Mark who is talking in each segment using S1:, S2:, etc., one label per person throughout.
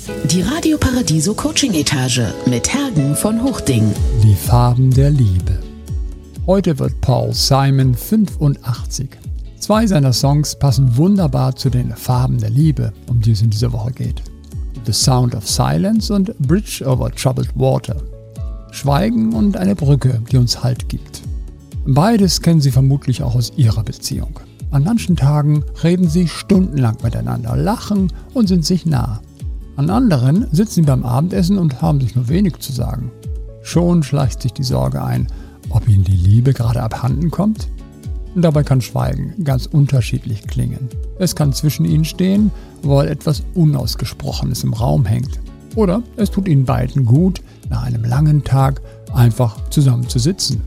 S1: Die Radio Paradiso Coaching Etage mit Hergen von Huchting.
S2: Die Farben der Liebe. Heute wird Paul Simon 85. 2 seiner Songs passen wunderbar zu den Farben der Liebe, um die es in dieser Woche geht. The Sound of Silence und Bridge over Troubled Water. Schweigen und eine Brücke, die uns Halt gibt. Beides kennen Sie vermutlich auch aus Ihrer Beziehung. An manchen Tagen reden Sie stundenlang miteinander, lachen und sind sich nah. An anderen sitzen Sie beim Abendessen und haben sich nur wenig zu sagen. Schon schleicht sich die Sorge ein, ob Ihnen die Liebe gerade abhanden kommt. Und dabei kann Schweigen ganz unterschiedlich klingen. Es kann zwischen Ihnen stehen, weil etwas Unausgesprochenes im Raum hängt. Oder es tut Ihnen beiden gut, nach einem langen Tag einfach zusammen zu sitzen.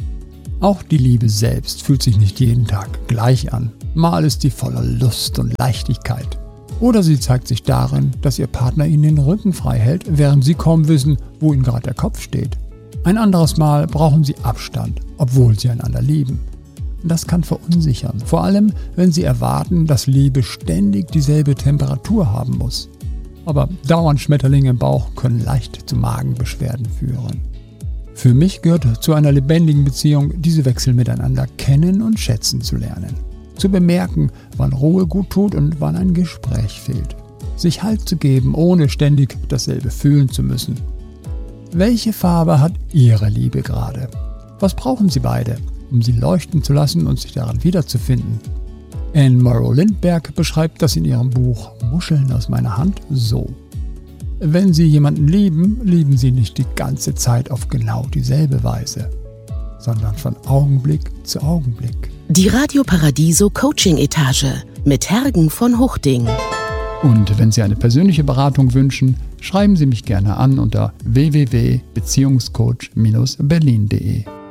S2: Auch die Liebe selbst fühlt sich nicht jeden Tag gleich an. Mal ist sie voller Lust und Leichtigkeit. Oder sie zeigt sich darin, dass Ihr Partner Ihnen den Rücken frei hält, während Sie kaum wissen, wo Ihnen gerade der Kopf steht. Ein anderes Mal brauchen Sie Abstand, obwohl Sie einander lieben. Das kann verunsichern, vor allem wenn Sie erwarten, dass Liebe ständig dieselbe Temperatur haben muss. Aber dauernd Schmetterlinge im Bauch können leicht zu Magenbeschwerden führen. Für mich gehört zu einer lebendigen Beziehung, diese Wechsel miteinander kennen und schätzen zu lernen. Zu bemerken, wann Ruhe gut tut und wann ein Gespräch fehlt. Sich Halt zu geben, ohne ständig dasselbe fühlen zu müssen. Welche Farbe hat Ihre Liebe gerade? Was brauchen Sie beide, um sie leuchten zu lassen und sich daran wiederzufinden? Anne Morrow Lindbergh beschreibt das in ihrem Buch Muscheln aus meiner Hand so: Wenn Sie jemanden lieben, lieben Sie nicht die ganze Zeit auf genau dieselbe Weise, sondern von Augenblick zu Augenblick.
S1: Die Radio Paradiso Coaching Etage mit Hergen von Huchting.
S2: Und wenn Sie eine persönliche Beratung wünschen, schreiben Sie mich gerne an unter www.beziehungscoach-berlin.de.